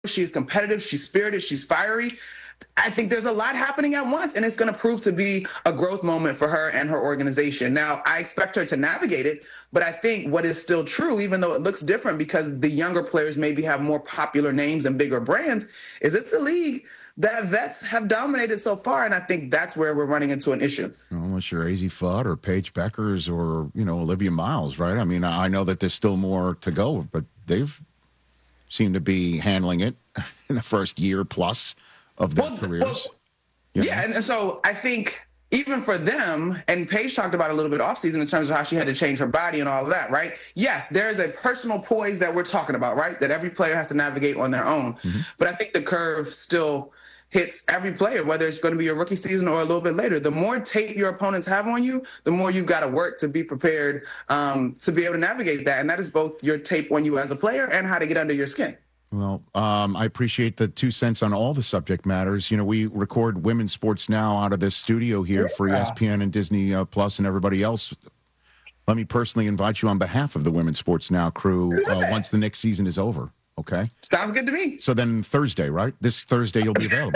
She's competitive. She's spirited. She's fiery. I think there's a lot happening at once, and it's going to prove to be a growth moment for her and her organization. Now, I expect her to navigate it, but I think what is still true, even though it looks different because the younger players maybe have more popular names and bigger brands, is it's a league that vets have dominated so far, and I think that's where we're running into an issue. Unless you're Azzi Fudd or Paige Beckers or, Olivia Miles, right? I mean, I know that there's still more to go, but they've seemed to be handling it in the first year plus of their careers. Yeah, and so I think even for them, and Paige talked about a little bit offseason in terms of how she had to change her body and all of that, right? Yes, there's a personal poise that we're talking about, right? That every player has to navigate on their own. Mm-hmm. But I think the curve still hits every player, whether it's going to be your rookie season or a little bit later. The more tape your opponents have on you, the more you've got to work to be prepared to be able to navigate that. And that is both your tape on you as a player and how to get under your skin. Well, I appreciate the 2 cents on all the subject matters. We record women's sports now out of this studio here for ESPN and Disney Plus and everybody else. Let me personally invite you on behalf of the Women's Sports Now crew once the next season is over. Okay? Sounds good to me. So then Thursday, right? This Thursday you'll be available.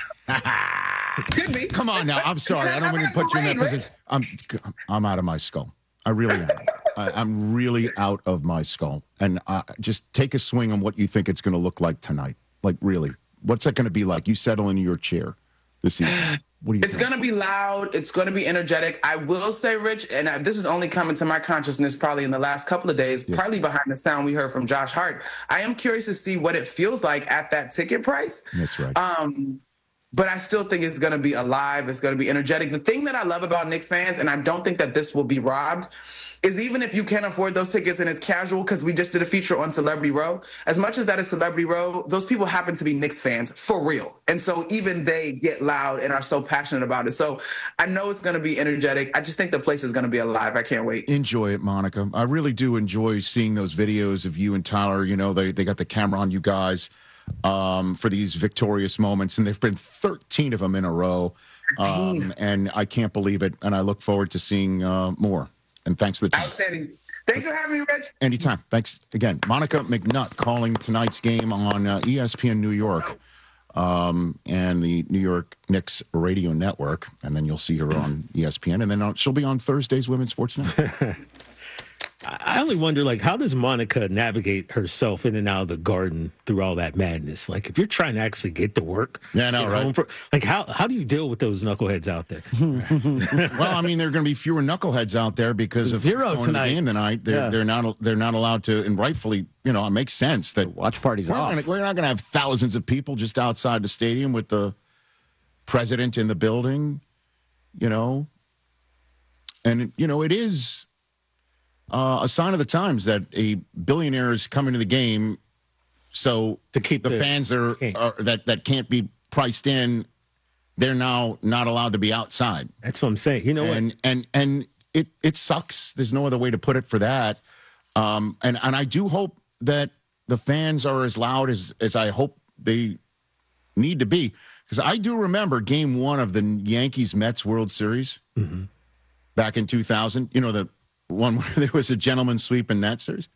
Could be. Come on now. I'm sorry. I don't want to put you in that position. I'm out of my skull. I really am. I'm really out of my skull. And just take a swing on what you think it's going to look like tonight. Like, really. What's that going to be like? You settle into your chair this evening. What do you think? It's going to be loud. It's going to be energetic. I will say, Rich, and this is only coming to my consciousness probably in the last couple of days, partly behind the sound we heard from Josh Hart. I am curious to see what it feels like at that ticket price. That's right. But I still think it's going to be alive. It's going to be energetic. The thing that I love about Knicks fans, and I don't think that this will be robbed, is even if you can't afford those tickets and it's casual, because we just did a feature on Celebrity Row, as much as that is Celebrity Row, those people happen to be Knicks fans for real. And so even they get loud and are so passionate about it. So I know it's going to be energetic. I just think the place is going to be alive. I can't wait. Enjoy it, Monica. I really do enjoy seeing those videos of you and Tyler. They got the camera on you guys for these victorious moments, and there've been 13 of them in a row. And I can't believe it. And I look forward to seeing more. And thanks for the time. Outstanding. Thanks for having me, Rich. Anytime. Thanks again. Monica McNutt calling tonight's game on ESPN New York and the New York Knicks radio network. And then you'll see her on ESPN. And then she'll be on Thursday's Women's Sports Now. I only wonder, how does Monica navigate herself in and out of the Garden through all that madness? If you're trying to actually get to work, right? How do you deal with those knuckleheads out there? Well, I mean, there are going to be fewer knuckleheads out there because of zero tonight. The game tonight. They're not allowed to, and rightfully, it makes sense that watch parties off. We're not going to have thousands of people just outside the stadium with the president in the building, and it is a sign of the times that a billionaire is coming to the game, so to keep the fans that can't be priced in, they're now not allowed to be outside. That's what I'm saying. And it sucks. There's no other way to put it for that. And I do hope that the fans are as loud as I hope they need to be, because I do remember Game 1 of the Yankees-Mets World Series back in 2000. The one where there was a gentleman's sweep in that series.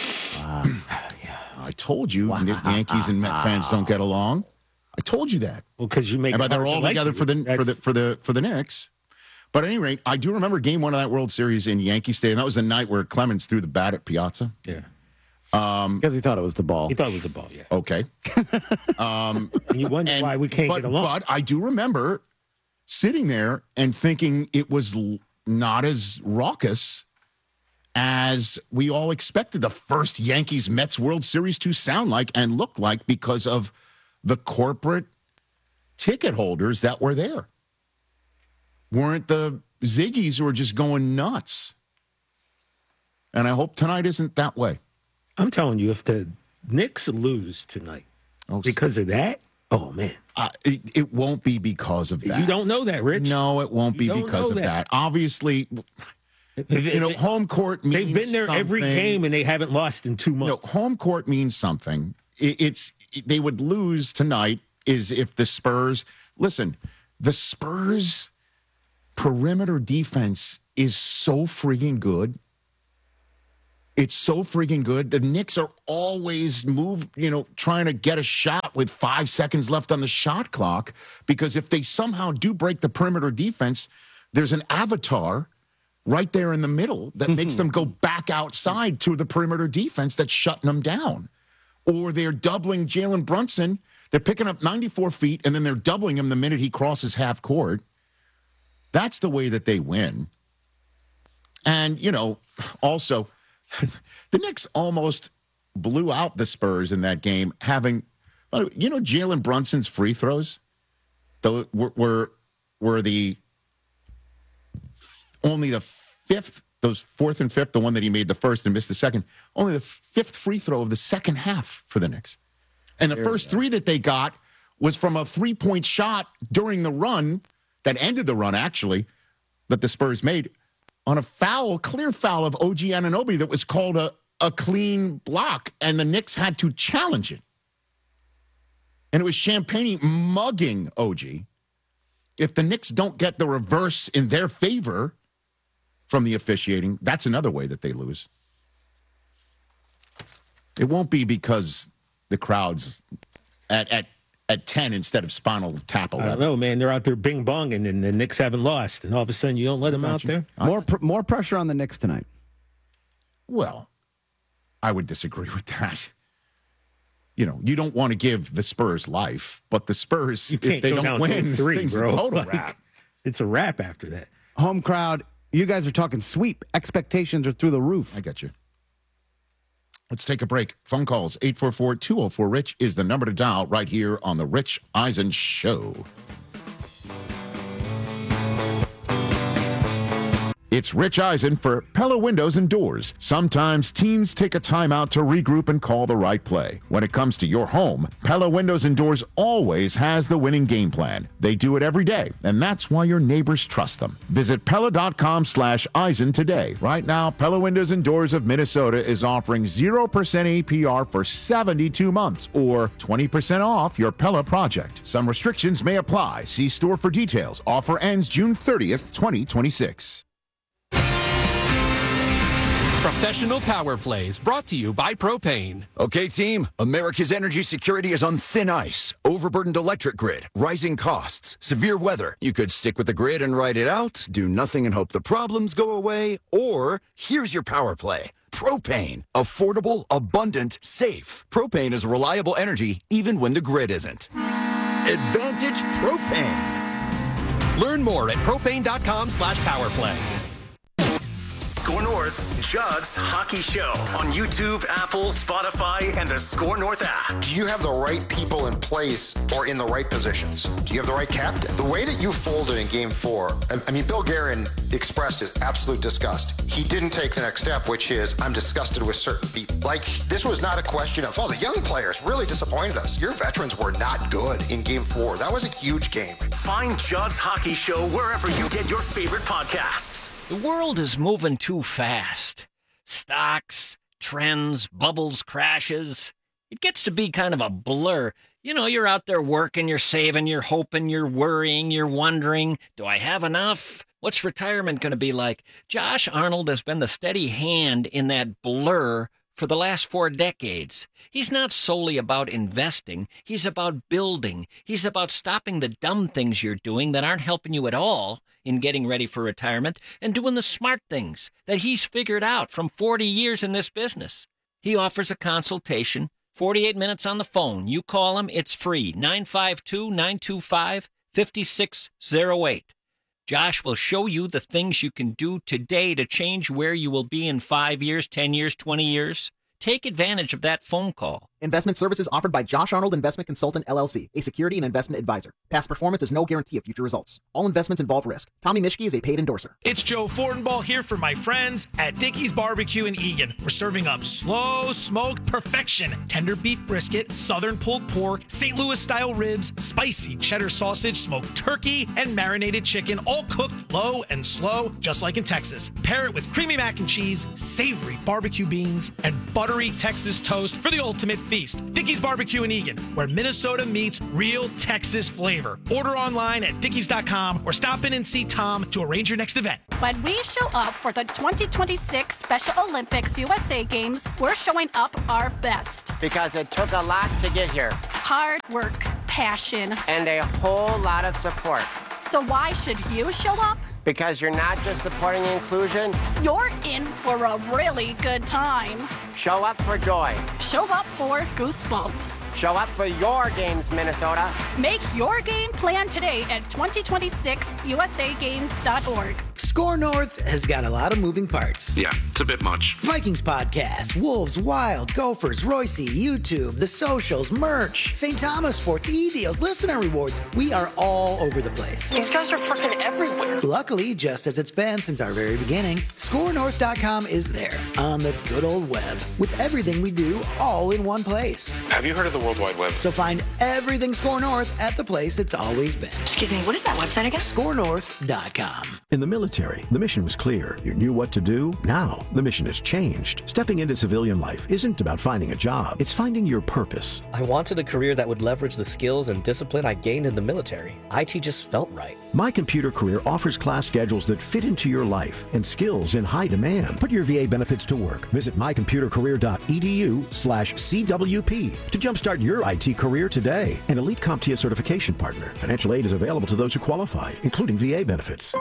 I told you Yankees and Met fans don't get along. I told you that. Well, because you make. But they're all together for the Knicks. But at any rate, I do remember Game 1 of that World Series in Yankee Stadium. That was the night where Clemens threw the bat at Piazza. Yeah. Because he thought it was the ball. He thought it was the ball. Yeah. Okay. And you wonder why we can't get along. But I do remember sitting there and thinking it was not as raucous as we all expected the first Yankees-Mets World Series to sound like and look like, because of the corporate ticket holders that were there. Weren't the Ziggies who were just going nuts. And I hope tonight isn't that way. I'm telling you, if the Knicks lose tonight because of that, oh, man. It won't be because of that. You don't know that, Rich. No, it won't be because of that. Obviously, home court means they've been there something. every game and they haven't lost in 2 months. Home court means something. They would lose tonight is if the Spurs. Listen, the Spurs perimeter defense is so freaking good. It's so freaking good. The Knicks are always trying to get a shot with 5 seconds left on the shot clock, because if they somehow do break the perimeter defense, there's an avatar right there in the middle that makes them go back outside to the perimeter defense that's shutting them down. Or they're doubling Jalen Brunson. They're picking up 94 feet, and then they're doubling him the minute he crosses half court. That's the way that they win. And, also, the Knicks almost blew out the Spurs in that game, having, Jalen Brunson's free throws were the only the fifth, those fourth and fifth, the one that he made the first and missed the second, only the fifth free throw of the second half for the Knicks. And the first three that they got was from a three-point shot during the run that ended the run, actually, that the Spurs made on a clear foul of OG Anunoby that was called a clean block, and the Knicks had to challenge it. And it was Champagnie mugging OG. If the Knicks don't get the reverse in their favor from the officiating, that's another way that they lose. It won't be because the crowd's at 10 instead of Spinal Tap 11. I don't know, man. They're out there bing bonging, and the Knicks haven't lost, and all of a sudden you don't let them out there. More pressure on the Knicks tonight. Well, I would disagree with that. You don't want to give the Spurs life, but the Spurs, if they don't win, this thing's a total wrap. It's a wrap after that. Home crowd, you guys are talking sweep. Expectations are through the roof. I get you. Let's take a break. Phone calls, 844-204-RICH is the number to dial right here on The Rich Eisen Show. It's Rich Eisen for Pella Windows and Doors. Sometimes teams take a timeout to regroup and call the right play. When it comes to your home, Pella Windows and Doors always has the winning game plan. They do it every day, and that's why your neighbors trust them. Visit Pella.com/Eisen today. Right now, Pella Windows and Doors of Minnesota is offering 0% APR for 72 months or 20% off your Pella project. Some restrictions may apply. See store for details. Offer ends June 30th, 2026. Professional Power Plays brought to you by Propane. Okay, team, America's energy security is on thin ice. Overburdened electric grid, rising costs, severe weather. You could stick with the grid and ride it out, do nothing and hope the problems go away, or here's your power play. Propane. Affordable, abundant, safe. Propane is reliable energy even when the grid isn't. Advantage Propane. Learn more at propane.com/powerplay. Score North's Judd's Hockey Show on YouTube, Apple, Spotify, and the Score North app. Do you have the right people in place or in the right positions? Do you have the right captain? The way that you folded in Game 4, I mean, Bill Guerin expressed his absolute disgust. He didn't take the next step, which is, I'm disgusted with certain people. Like, this was not a question of, the young players really disappointed us. Your veterans were not good in Game 4. That was a huge game. Find Judd's Hockey Show wherever you get your favorite podcasts. The world is moving too fast. Stocks, trends, bubbles, crashes. It gets to be kind of a blur. You're out there working, you're saving, you're hoping, you're worrying, you're wondering, do I have enough? What's retirement going to be like? Josh Arnold has been the steady hand in that blur for the last 4 decades. He's not solely about investing. He's about building. He's about stopping the dumb things you're doing that aren't helping you at all in getting ready for retirement and doing the smart things that he's figured out from 40 years in this business. He offers a consultation, 48 minutes on the phone. You call him, it's free, 952-925-5608. Josh will show you the things you can do today to change where you will be in 5 years, 10 years, 20 years. Take advantage of that phone call. Investment services offered by Josh Arnold Investment Consultant, LLC, a security and investment advisor. Past performance is no guarantee of future results. All investments involve risk. Tommy Mischke is a paid endorser. It's Joe Fortenbaugh here for my friends at Dickey's Barbecue in Eagan. We're serving up slow smoked perfection, tender beef brisket, southern pulled pork, St. Louis style ribs, spicy cheddar sausage, smoked turkey, and marinated chicken, all cooked low and slow, just like in Texas. Pair it with creamy mac and cheese, savory barbecue beans, and buttery Texas toast for the ultimate feast. Dickey's Barbecue in Eagan, where Minnesota meets real Texas flavor. Order online at dickeys.com or stop in and see Tom to arrange your next event. When we show up for the 2026 Special Olympics USA Games, we're showing up our best. Because it took a lot to get here. Hard work, passion, and a whole lot of support. So why should you show up? Because you're not just supporting inclusion. You're in for a really good time. Show up for joy. Show up for goosebumps. Show up for your games, Minnesota. Make your game plan today at 2026usagames.org. Score North has got a lot of moving parts. Yeah, it's a bit much. Vikings podcast, Wolves, Wild, Gophers, Royce, YouTube, the socials, merch, St. Thomas Sports, e-deals, listener rewards. We are all over the place. These guys are freaking everywhere. Luckily, just as it's been since our very beginning, ScoreNorth.com is there on the good old web with everything we do all in one place. Have you heard of the World Wide Web? So find everything Score North at the place it's always been. Excuse me, what is that website again? ScoreNorth.com. In the military, the mission was clear. You knew what to do. Now, the mission has changed. Stepping into civilian life isn't about finding a job. It's finding your purpose. I wanted a career that would leverage the skills and discipline I gained in the military. IT just felt right. My Computer Career offers class schedules that fit into your life and skills in high demand. Put your VA benefits to work. Visit mycomputercareer.edu/CWP to jumpstart your IT career today. An elite CompTIA certification partner. Financial aid is available to those who qualify, including VA benefits.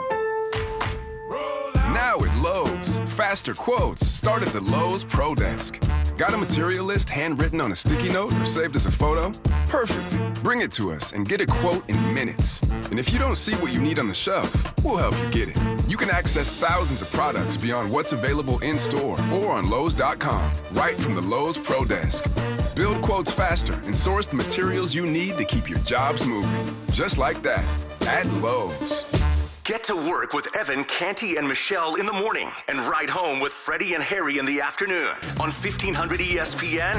Now at Lowe's, faster quotes start at the Lowe's Pro Desk. Got a material list handwritten on a sticky note or saved as a photo? Perfect. Bring it to us and get a quote in minutes. And if you don't see what you need on the shelf, we'll help you get it. You can access thousands of products beyond what's available in store or on Lowe's.com, right from the Lowe's Pro Desk. Build quotes faster and source the materials you need to keep your jobs moving. Just like that, at Lowe's. Get to work with Evan, Canty, and Michelle in the morning and ride home with Freddie and Harry in the afternoon on 1500 ESPN